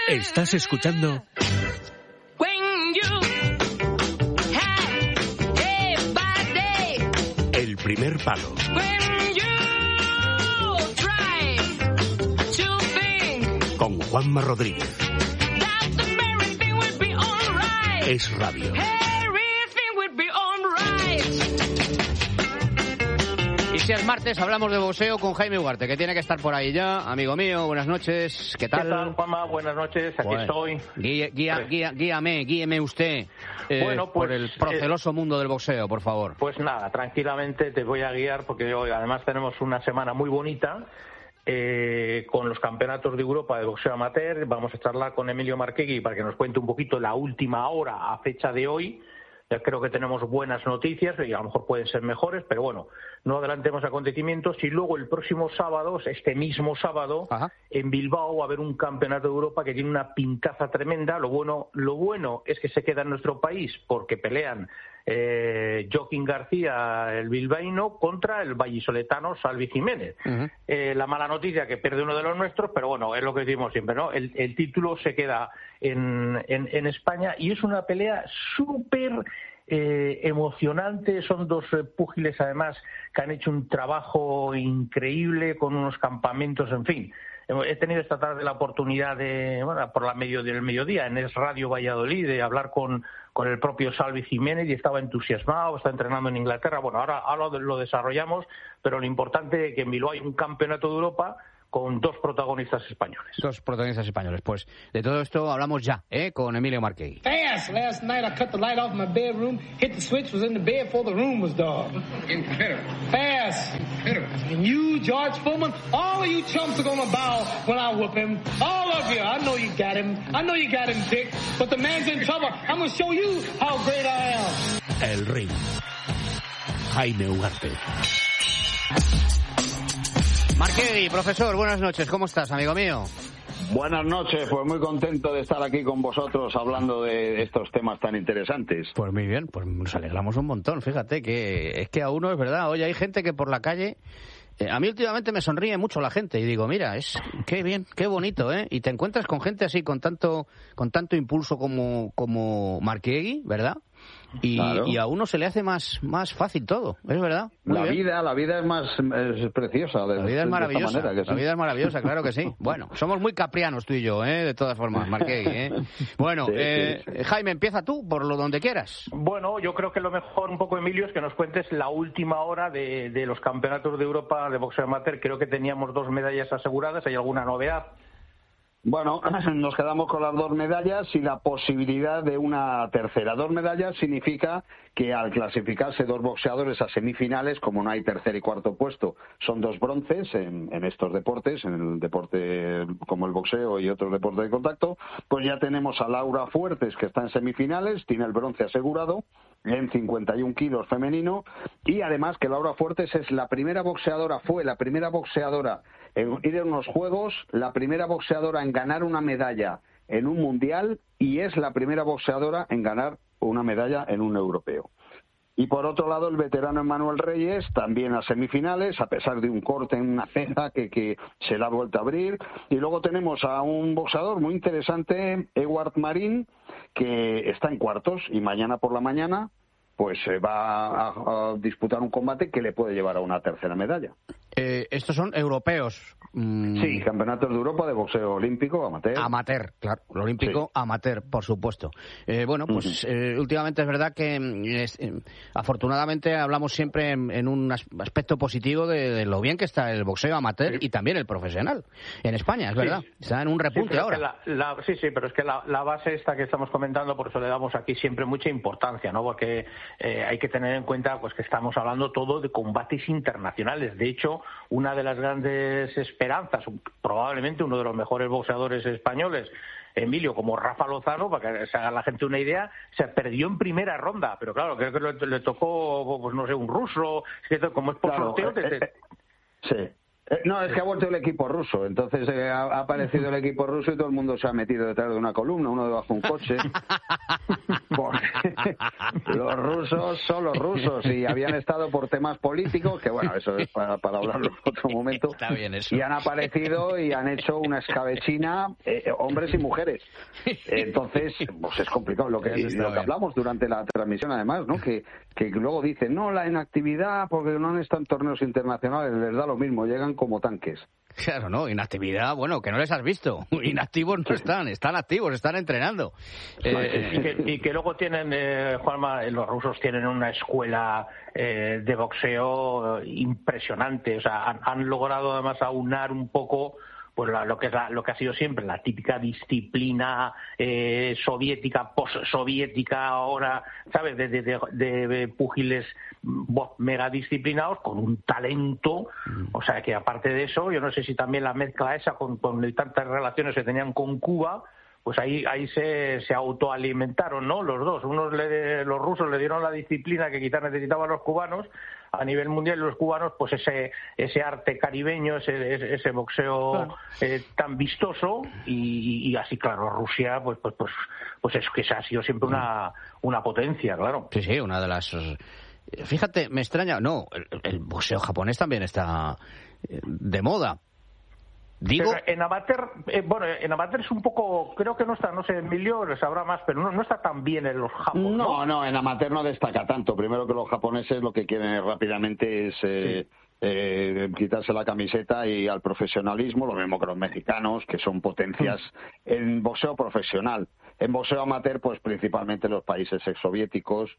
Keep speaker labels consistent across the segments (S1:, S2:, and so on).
S1: Estás escuchando El Primer Palo con Juanma Rodríguez. Es radio.
S2: Y si es martes, hablamos de boxeo con Jaime Ugarte, que tiene que estar por ahí ya. Amigo mío, buenas noches. ¿Qué tal?
S3: ¿Qué tal, Juanma? Buenas noches, aquí estoy.
S2: Guíame usted por el proceloso mundo del boxeo, por favor.
S3: Pues nada, tranquilamente te voy a guiar, porque hoy además tenemos una semana muy bonita con los campeonatos de Europa de boxeo amateur. Vamos a charlar con Emilio Marchegui para que nos cuente un poquito la última hora a fecha de hoy. Ya creo que tenemos buenas noticias y a lo mejor pueden ser mejores, pero bueno, no adelantemos acontecimientos. Y luego el próximo sábado, este mismo sábado, en Bilbao va a haber un campeonato de Europa que tiene una pintaza tremenda. Lo bueno es que se queda en nuestro país porque pelean Joaquín García, el bilbaíno, contra el vallisoletano Salvi Jiménez. La mala noticia que pierde uno de los nuestros, pero bueno, es lo que decimos siempre, ¿no? El título se queda en España y es una pelea súper emocionante. Son dos púgiles además que han hecho un trabajo increíble con unos campamentos, en fin. He tenido esta tarde la oportunidad de, por la del mediodía, en Es Radio Valladolid, de hablar con el propio Salvi Jiménez y estaba entusiasmado, está entrenando en Inglaterra. Bueno, ahora lo desarrollamos, pero lo importante es que en Bilbao hay un campeonato de Europa con dos protagonistas españoles.
S2: Pues de todo esto hablamos ya, con Emilio Marchegui.
S4: Fast! Last night I cut the light off my bedroom, hit the switch, was in the bed before the room was dark. Incredible. Fast! Incredible. And you, George Foreman, all of you chumps are gonna bow when I whoop him. All of you. I know you got him. I know you got him, Dick. But the man's in trouble. I'm gonna show you how great I am.
S1: El Ring. Jaime Ugarte.
S2: Marchegui, profesor, buenas noches. ¿Cómo estás, amigo mío?
S5: Buenas noches, pues muy contento de estar aquí con vosotros hablando de estos temas tan interesantes.
S2: Pues muy bien, pues nos alegramos un montón. Fíjate que es que a uno es verdad. Oye, hay gente que por la calle... a mí últimamente me sonríe mucho la gente y digo, mira, qué bien, qué bonito, ¿eh? Y te encuentras con gente así con tanto impulso como Marchegui, ¿verdad?
S5: Claro.
S2: Y a uno se le hace más fácil todo, ¿es verdad?
S5: La vida es preciosa.
S2: La vida es maravillosa, la vida es maravillosa, claro que sí. Bueno, somos muy caprianos tú y yo, de todas formas, Marchegui, Bueno, sí. Jaime, empieza tú, por donde quieras.
S3: Bueno, yo creo que lo mejor un poco, Emilio, es que nos cuentes la última hora de los campeonatos de Europa de boxeo amateur. Creo que teníamos 2 medallas aseguradas, ¿hay alguna novedad?
S5: Bueno, nos quedamos con las 2 medallas y la posibilidad de una tercera. 2 medallas significa que al clasificarse 2 boxeadores a semifinales, como no hay tercer y cuarto puesto, son 2 bronces en estos deportes, en el deporte como el boxeo y otros deportes de contacto, pues ya tenemos a Laura Fuertes, que está en semifinales, tiene el bronce asegurado en 51 kilos femenino, y además que Laura Fuertes fue la primera boxeadora en ir a unos juegos, la primera boxeadora en ganar una medalla en un mundial y es la primera boxeadora en ganar una medalla en un europeo. Y por otro lado, el veterano Emmanuel Reyes, también a semifinales, a pesar de un corte en una ceja que se la ha vuelto a abrir. Y luego tenemos a un boxeador muy interesante, Edward Marín, que está en cuartos y mañana por la mañana pues va a disputar un combate que le puede llevar a una tercera medalla.
S2: Estos son europeos.
S5: Sí, campeonatos de Europa de boxeo olímpico, amateur.
S2: Amateur, claro, lo olímpico, sí. Amateur, por supuesto. Bueno, pues últimamente es verdad que afortunadamente hablamos siempre en un aspecto positivo de lo bien que está el boxeo amateur y también el profesional en España, es verdad. Está en un repunte ahora.
S3: Sí, pero es que la base esta que estamos comentando, por eso le damos aquí siempre mucha importancia, ¿no? Porque hay que tener en cuenta pues que estamos hablando todo de combates internacionales. De hecho, una de las grandes esperanzas, probablemente uno de los mejores boxeadores españoles, Emilio, como Rafa Lozano, para que se haga la gente una idea, se perdió en primera ronda, pero claro, creo que le tocó, pues no sé, un ruso, como es por sorteo.
S5: Sí. No, es que ha vuelto el equipo ruso, entonces ha aparecido el equipo ruso y todo el mundo se ha metido detrás de una columna, uno debajo de un coche. Los rusos son los rusos y habían estado por temas políticos, que bueno, eso es para hablarlo en otro momento.
S2: Está bien eso.
S5: Y han aparecido y han hecho una escabechina, hombres y mujeres. Entonces, pues es complicado. Lo que hablamos durante la transmisión, además, ¿no? Que luego dicen, no, la inactividad, porque no están en torneos internacionales, les da lo mismo, llegan como tanques.
S2: Claro, no, inactividad, bueno, que no les has visto. Inactivos no están activos, están entrenando.
S3: Y que luego tienen, Juanma, los rusos tienen una escuela de boxeo impresionante. O sea, han logrado además aunar un poco pues lo que ha sido siempre la típica disciplina soviética, postsoviética ahora, ¿sabes? De púgiles mega disciplinados con un talento, o sea que aparte de eso, yo no sé si también la mezcla esa con tantas relaciones que tenían con Cuba, pues ahí se autoalimentaron, ¿no? Los dos. Los rusos le dieron la disciplina que quizás necesitaban los cubanos a nivel mundial, y los cubanos pues ese arte caribeño, ese boxeo tan vistoso, y así, claro, Rusia pues es que ha sido siempre una potencia, claro.
S2: Sí, una de las... Fíjate, me extraña, no, el boxeo japonés también está de moda. Digo...
S3: Pero en amateur, en amateur es un poco, creo que no está, no sé, Emilio lo sabrá más, pero no está tan bien en los japoneses.
S5: No, en amateur no destaca tanto. Primero que los japoneses lo que quieren rápidamente es quitarse la camiseta y al profesionalismo, lo mismo que los mexicanos, que son potencias en boxeo profesional. En boxeo amateur, pues principalmente los países exsoviéticos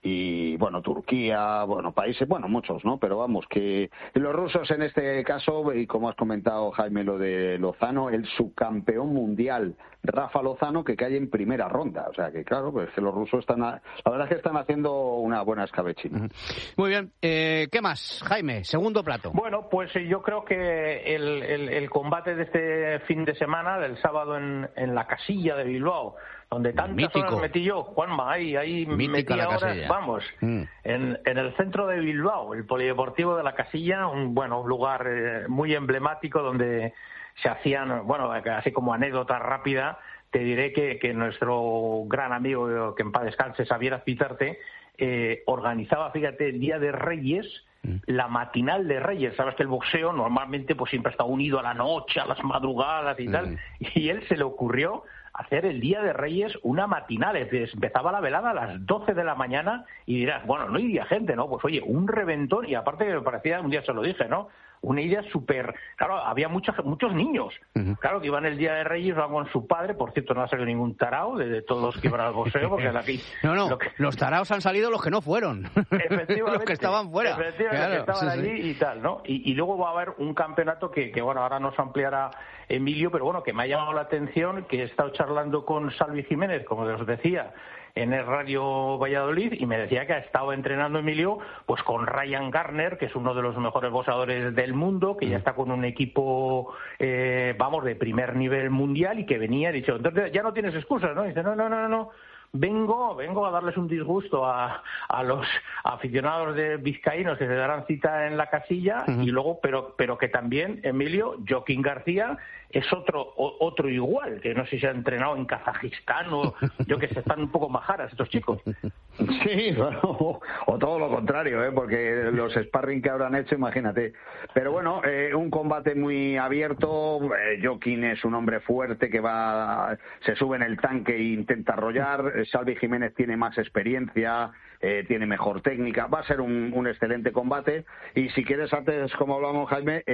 S5: y, bueno, Turquía, países, muchos, ¿no? Pero vamos, que los rusos en este caso, y como has comentado, Jaime, lo de Lozano, el subcampeón mundial, Rafa Lozano, que cae en primera ronda. O sea que, claro, pues que los rusos la verdad es que están haciendo una buena escabechina.
S2: Muy bien. ¿Qué más, Jaime? Segundo plato.
S3: Bueno, pues yo creo que el combate de este fin de semana, del sábado en la Casilla de Bilbao, donde tantas horas metí yo, Juanma, ahí metí horas, vamos, en el centro de Bilbao, el Polideportivo de la Casilla, un lugar muy emblemático donde se hacían, así como anécdota rápida, te diré que nuestro gran amigo, que en paz descanse, Xavier Azpitarte, organizaba, fíjate, el Día de Reyes, la matinal de Reyes. Sabes que el boxeo normalmente pues siempre está unido a la noche, a las madrugadas y tal, y él se le ocurrió hacer el Día de Reyes una matinal. Empezaba la velada a las 12 de la mañana y dirás, no iría gente, ¿no? Pues oye, un reventón, y aparte que me parecía, un día se lo dije, ¿no? Una idea súper... Claro, había muchos niños, claro, que iban el Día de Reyes, iban con su padre. Por cierto, no ha salido ningún tarao de todos los que iban al boxeo, porque
S2: los taraos han salido los que no fueron.
S3: Efectivamente.
S2: Los que estaban fuera.
S3: Efectivamente, que estaban allí y tal, ¿no? Y luego va a haber un campeonato que ahora nos ampliará Emilio, pero que me ha llamado la atención, que he estado charlando con Salvi Jiménez, como os decía, en el Radio Valladolid, y me decía que ha estado entrenando Emilio pues con Ryan Garner, que es uno de los mejores boxeadores del mundo, que ya está con un equipo de primer nivel mundial, y que venía, he dicho, entonces ya no tienes excusas, ¿no? Y dice, no, vengo a darles un disgusto a los aficionados de vizcaínos que se darán cita en la Casilla, y luego, pero que también, Emilio, Joaquín García es otro igual, que no sé si se ha entrenado en Kazajistán o yo que sé, están un poco majaras estos chicos.
S5: Sí, o todo lo contrario, porque los sparring que habrán hecho, imagínate. Pero un combate muy abierto. Joaquín es un hombre fuerte que se sube en el tanque e intenta arrollar. Salvi Jiménez tiene más experiencia, tiene mejor técnica. Va a ser un excelente combate. Y si quieres, antes, como hablamos, Jaime,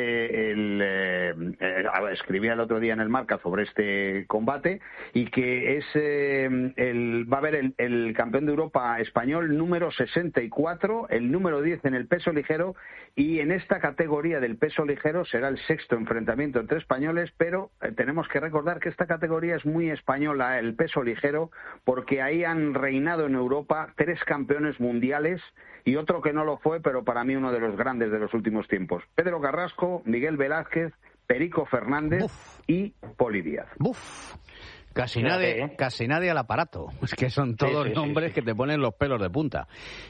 S5: escribí el otro día en el Marca sobre este combate, y que es va a haber el campeón de Europa español número 64, el número 10 en el peso ligero, y en esta categoría del peso ligero será el sexto enfrentamiento entre españoles, pero tenemos que recordar que esta categoría es muy española, el peso ligero, porque ahí han reinado en Europa 3 campeones mundiales y otro que no lo fue, pero para mí uno de los grandes de los últimos tiempos: Pedro Carrasco, Miguel Velázquez, Perico Fernández y Poli Díaz.
S2: Casi nadie al aparato. Es que son todos nombres que te ponen los pelos de punta.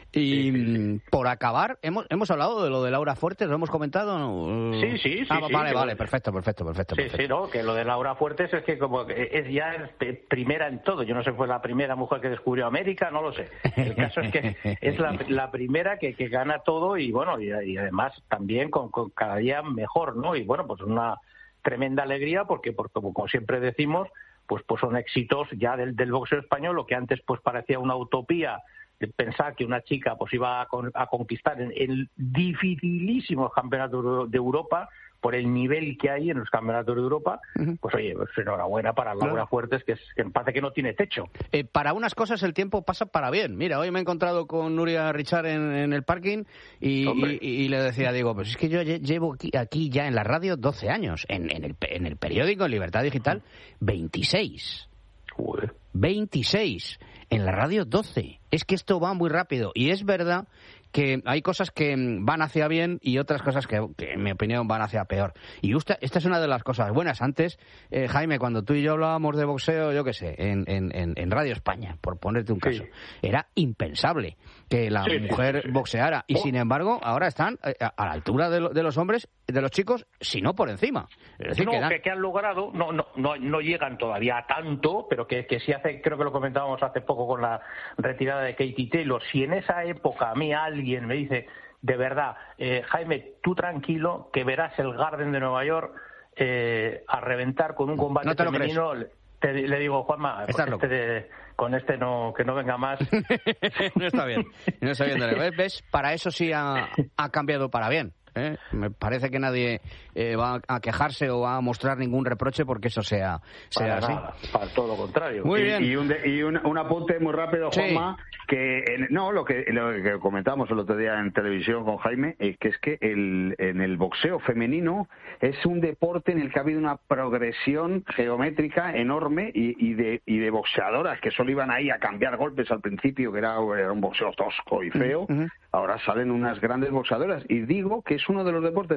S2: Y por acabar, hemos hablado de lo de Laura Fuertes, ¿lo hemos comentado?
S3: Sí.
S2: Vale, perfecto.
S3: Sí, no, que lo de Laura Fuertes es que como es ya primera en todo. Yo no sé si fue la primera mujer que descubrió América, no lo sé. El caso es que es la primera que gana todo y bueno, y además también con cada día mejor, ¿no? Y bueno, pues una tremenda alegría porque como siempre decimos, pues son éxitos ya del boxeo español, lo que antes pues parecía una utopía, pensar que una chica pues iba a conquistar en dificilísimos campeonatos de Europa por el nivel que hay en los campeonatos de Europa, pues oye, pues enhorabuena para Laura Fuertes, que parece que no tiene techo.
S2: Para unas cosas el tiempo pasa para bien. Mira, hoy me he encontrado con Nuria Richard en el parking y le decía, digo, pues es que yo llevo aquí ya en la radio 12 años, en el periódico, en Libertad Digital, 26.
S3: Joder.
S2: 26. En la radio 12. Es que esto va muy rápido. Y es verdad que hay cosas que van hacia bien y otras cosas que en mi opinión van hacia peor. Y esta es una de las cosas buenas. Antes, Jaime, cuando tú y yo hablábamos de boxeo, yo qué sé, en Radio España, por ponerte un caso, era impensable que la mujer boxeara. Y sin embargo, ahora están a la altura de los hombres, de los chicos, si no por encima. Es decir,
S3: que han logrado, no llegan todavía a tanto, pero que sí creo que lo comentábamos hace poco con la retirada de Katie Taylor. Si en esa época a mí alguien me dice, de verdad, Jaime, tú tranquilo, que verás el Garden de Nueva York a reventar con un combate femenino, le digo, Juanma, con este no, que no venga más.
S2: No está bien. ¿Ves? Para eso sí ha cambiado para bien. Me parece que nadie va a quejarse o va a mostrar ningún reproche porque eso sea así.
S3: Nada, para todo lo contrario.
S2: Muy bien.
S5: Y un apunte muy rápido, Juanma, lo que comentamos el otro día en televisión con Jaime, es que en el boxeo femenino es un deporte en el que ha habido una progresión geométrica enorme y de boxeadoras que solo iban ahí a cambiar golpes al principio, que era un boxeo tosco y feo. Ahora salen unas grandes boxeadoras y digo que es uno de los deportes